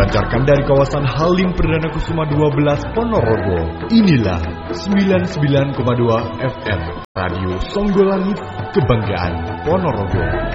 dipancarkan dari kawasan Halim Perdana Kusuma 12 Ponorogo. Inilah 99,2 FM Radio Songgolangit, Kebanggaan Ponorogo.